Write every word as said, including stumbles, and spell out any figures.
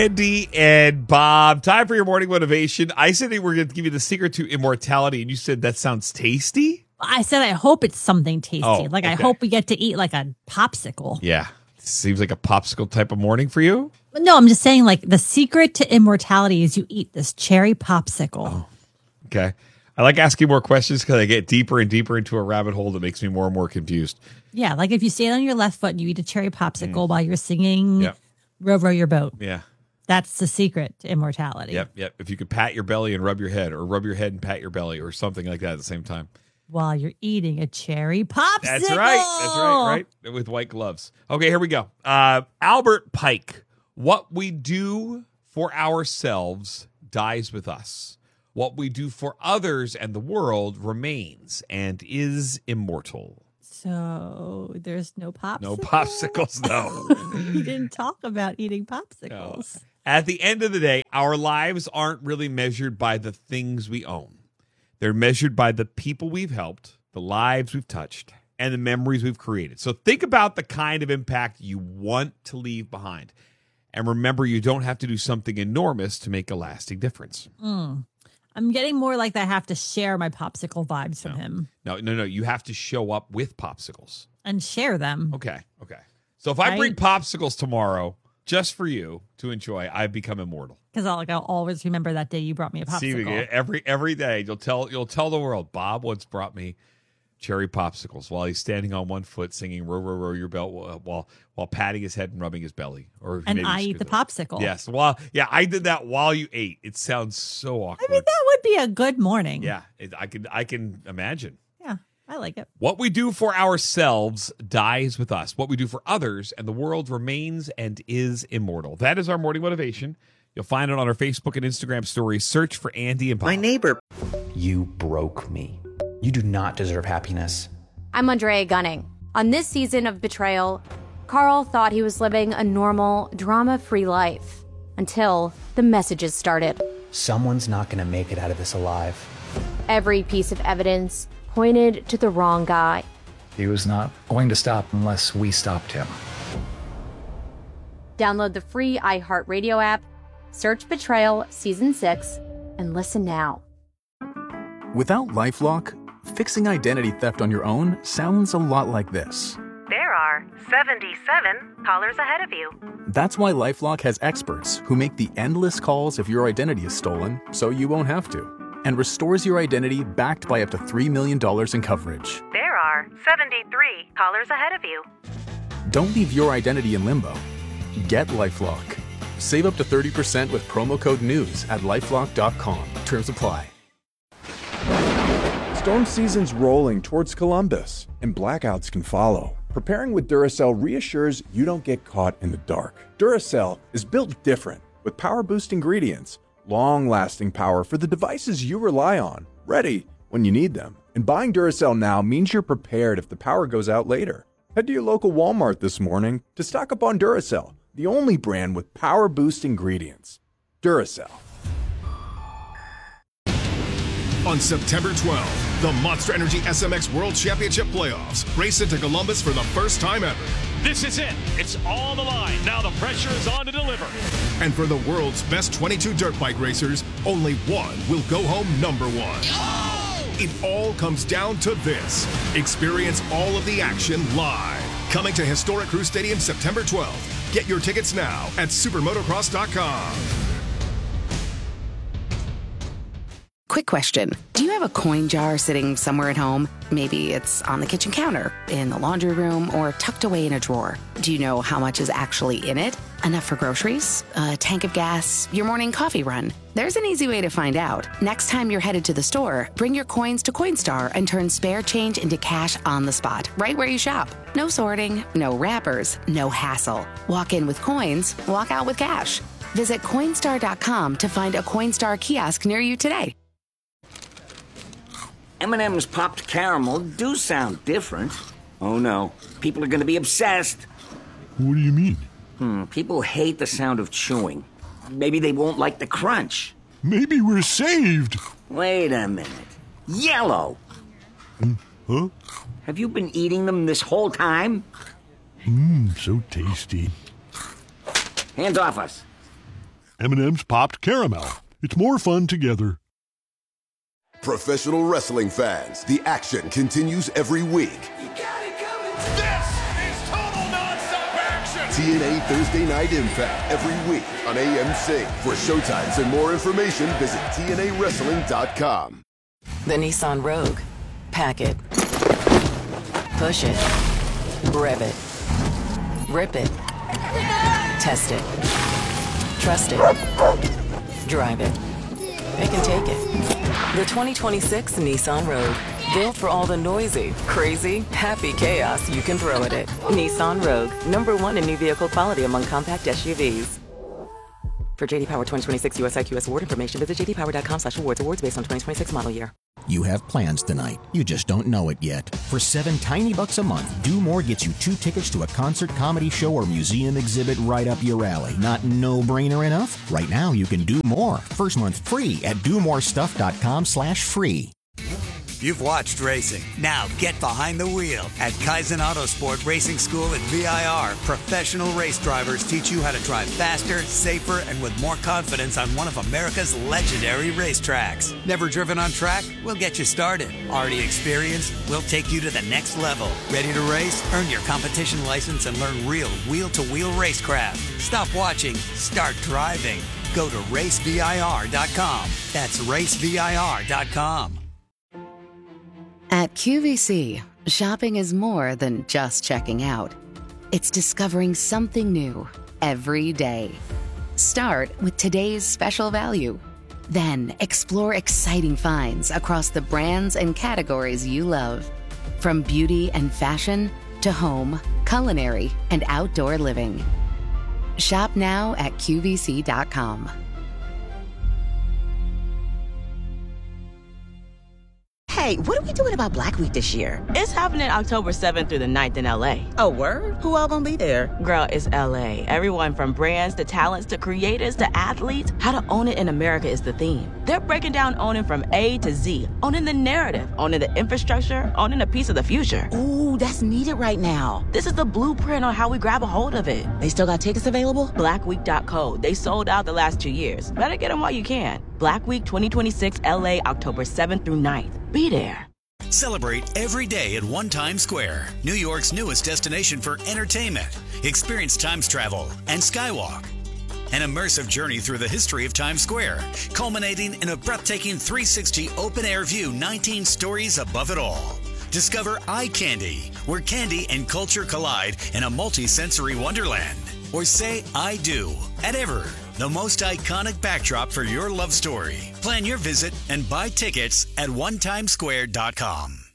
Andy and Bob, time for your morning motivation. I said that we're going to give you the secret to immortality, and you said that sounds tasty? I said I hope it's something tasty. Oh, like okay. I hope we get to eat like a popsicle. Yeah. Seems like a popsicle type of morning for you? No, I'm just saying like the secret to immortality is you eat this cherry popsicle. Oh, okay. I like asking more questions because I get deeper and deeper into a rabbit hole that makes me more and more confused. Yeah, like if you stand on your left foot and you eat a cherry popsicle mm. while you're singing yep. Row, Row Your Boat. Yeah. That's the secret to immortality. Yep, yep. If you could pat your belly and rub your head, or rub your head and pat your belly, or something like that at the same time. While you're eating a cherry popsicle. That's right. That's right, right? With white gloves. Okay, here we go. Uh, Albert Pike. What we do for ourselves dies with us. What we do for others and the world remains and is immortal. So there's no popsicles? No popsicles, no. You didn't talk about eating popsicles. No. At the end of the day, our lives aren't really measured by the things we own. They're measured by the people we've helped, the lives we've touched, and the memories we've created. So think about the kind of impact you want to leave behind. And remember, you don't have to do something enormous to make a lasting difference. Mm. I'm getting more like I have to share my popsicle vibes from no. him. No, no, no. You have to show up with popsicles. And share them. Okay, okay. So if I right? bring popsicles tomorrow just for you to enjoy, I've become immortal. Because I'll, like, I'll always remember that day you brought me a popsicle. See, every every day you'll tell you'll tell the world, Bob once brought me cherry popsicles while he's standing on one foot singing "Row, Row, Row Your Boat" while while patting his head and rubbing his belly. Or and I eat the popsicle. Yes, well, yeah, I did that while you ate. It sounds so awkward. I mean, that would be a good morning. Yeah, it, I can I can imagine. Yeah, I like it. What we do for ourselves dies with us. What we do for others and the world remains and is immortal. That is our morning motivation. You'll find it on our Facebook and Instagram stories. Search for Andy and Bob. My neighbor. You broke me. You do not deserve happiness. I'm Andrea Gunning. On this season of Betrayal, Carl thought he was living a normal, drama-free life until the messages started. Someone's not going to make it out of this alive. Every piece of evidence pointed to the wrong guy. He was not going to stop unless we stopped him. Download the free iHeartRadio app, search Betrayal Season six, and listen now. Without LifeLock, fixing identity theft on your own sounds a lot like this. There are seventy-seven callers ahead of you. That's why LifeLock has experts who make the endless calls if your identity is stolen so you won't have to, and restores your identity backed by up to three million dollars in coverage. There are seventy-three callers ahead of you. Don't leave your identity in limbo. Get LifeLock. Save up to thirty percent with promo code NEWS at lifelock dot com. Terms apply. Storm season's rolling towards Columbus, and blackouts can follow. Preparing with Duracell reassures you don't get caught in the dark. Duracell is built different, with power-boost ingredients, long-lasting power for the devices you rely on, ready when you need them. And buying Duracell now means you're prepared if the power goes out later. Head to your local Walmart this morning to stock up on Duracell, the only brand with power-boost ingredients. Duracell. On September twelfth, the Monster Energy S M X World Championship Playoffs race into Columbus for the first time ever. This is it. It's all the line. Now the pressure is on to deliver. And for the world's best twenty-two dirt bike racers, only one will go home number one. Oh! It all comes down to this. Experience all of the action live. Coming to historic Crew Stadium September twelfth. Get your tickets now at supermotocross dot com. Quick question. Do you have a coin jar sitting somewhere at home? Maybe it's on the kitchen counter, in the laundry room, or tucked away in a drawer. Do you know how much is actually in it? Enough for groceries? A tank of gas? Your morning coffee run? There's an easy way to find out. Next time you're headed to the store, bring your coins to Coinstar and turn spare change into cash on the spot, right where you shop. No sorting, no wrappers, no hassle. Walk in with coins, walk out with cash. Visit Coinstar dot com to find a Coinstar kiosk near you today. M and M's popped caramel do sound different. Oh no, people are going to be obsessed. What do you mean? Hmm, people hate the sound of chewing. Maybe they won't like the crunch. Maybe we're saved. Wait a minute. Yellow! Mm, huh? Have you been eating them this whole time? Mmm, so tasty. Hands off us. M and M's Popped Caramel. It's more fun together. Professional wrestling fans, the action continues every week. This is total nonstop action. T N A Thursday Night Impact every week on A M C. For showtimes and more information, visit T N A wrestling dot com. The Nissan Rogue. Pack it. Push it. Rev it. Rip it. Test it. Trust it. Drive it. It can take it. The twenty twenty-six Nissan Rogue. Built for all the noisy, crazy, happy chaos you can throw at it. Nissan Rogue. Number one in new vehicle quality among compact S U Vs. For J D Power twenty twenty-six U S I Q S award information, visit j d power dot com slash awards. Awards based on twenty twenty-six model year. You have plans tonight. You just don't know it yet. For seven tiny bucks a month, Do More gets you two tickets to a concert, comedy show, or museum exhibit right up your alley. Not no-brainer enough? Right now, you can do more. First month free at do more stuff dot com slash free. You've watched racing. Now get behind the wheel. At Kaizen Autosport Racing School at V I R, professional race drivers teach you how to drive faster, safer, and with more confidence on one of America's legendary racetracks. Never driven on track? We'll get you started. Already experienced? We'll take you to the next level. Ready to race? Earn your competition license and learn real wheel-to-wheel racecraft. Stop watching. Start driving. Go to race V I R dot com. That's race V I R dot com. At Q V C, shopping is more than just checking out. It's discovering something new every day. Start with today's special value. Then explore exciting finds across the brands and categories you love. From beauty and fashion to home, culinary, and outdoor living. Shop now at Q V C dot com. Hey, what are we doing about Black Week this year? It's happening October seventh through the ninth in L A. Oh, word? Who all gonna be there? Girl, it's L A. Everyone from brands to talents to creators to athletes. How to own it in America is the theme. They're breaking down owning from A to Z. Owning the narrative, owning the infrastructure, owning a piece of the future. Ooh, that's needed right now. This is the blueprint on how we grab a hold of it. They still got tickets available? black week dot co. They sold out the last two years. Better get them while you can. Black Week twenty twenty-six L A, October seventh through ninth. Be there. Celebrate every day at One Times Square, New York's newest destination for entertainment. Experience Times Travel and Skywalk. An immersive journey through the history of Times Square, culminating in a breathtaking three sixty open-air view, nineteen stories above it all. Discover Eye Candy, where candy and culture collide in a multi-sensory wonderland. Or say I do at Ever, the most iconic backdrop for your love story. Plan your visit and buy tickets at one times square dot com.